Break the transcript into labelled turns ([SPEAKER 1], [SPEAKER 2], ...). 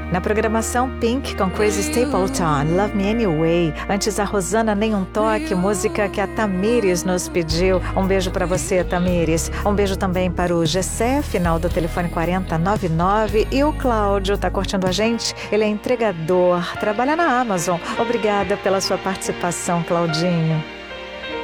[SPEAKER 1] Na programação, Pink com Chris Stapleton, Love Me Anyway. Antes, a Rosana, Nem um Toque, música que a Tamires nos pediu. Um beijo para você, Tamires. Um beijo também para o Gessé, final do telefone 4099. E o Cláudio tá curtindo a gente? Ele é entregador, trabalha na Amazon. Obrigada pela sua participação, Claudinho.